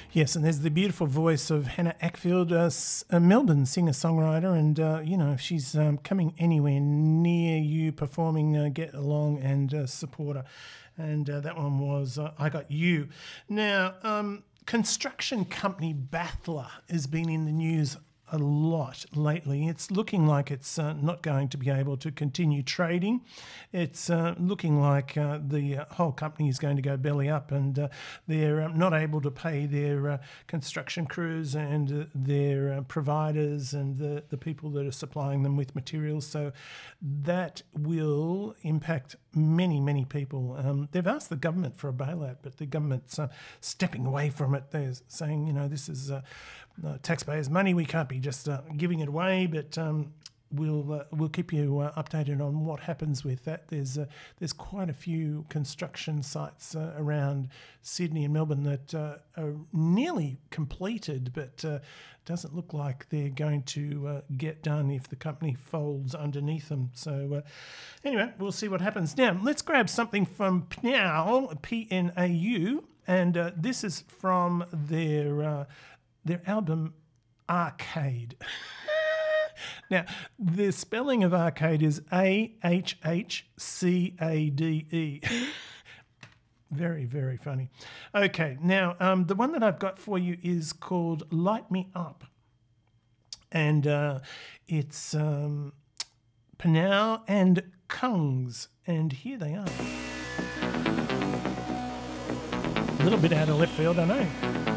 Yes, and there's the beautiful voice of Hannah Ackfield, a Melbourne singer-songwriter, and, if she's coming anywhere near you performing, get along and support her. And that one was I Got You. Now, construction company Battler has been in the news a lot lately. It's looking like it's not going to be able to continue trading. It's looking like the whole company is going to go belly up, and they're not able to pay their construction crews and their providers and the people that are supplying them with materials. So that will impact many, many people. They've asked the government for a bailout, but the government's stepping away from it. They're saying, this is taxpayers' money. We can't be just giving it away, but we'll keep you updated on what happens with that. There's quite a few construction sites around Sydney and Melbourne that are nearly completed, but doesn't look like they're going to get done if the company folds underneath them. So anyway, we'll see what happens. Now, let's grab something from Pnau, P-N-A-U, and this is from their album Arcade. Now, the spelling of arcade is A-H-H-C-A-D-E. Very, very funny. Okay, now the one that I've got for you is called Light Me Up. And it's Pnau and Kungs. And here they are. A little bit out of left field, I know.